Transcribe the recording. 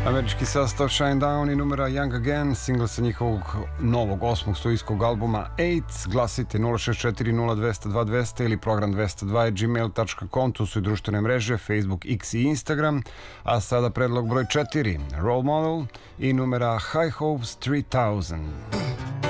Američki sastav Shinedown i numera Young Again, single sa njihovog novog 8. studijskog albuma 8. Glasite 064 0200 2200 ili program 202@gmail.com, tu su i društvene mreže Facebook, X i Instagram. A sada predlog broj 4, Role Model i numera High Hopes 3000.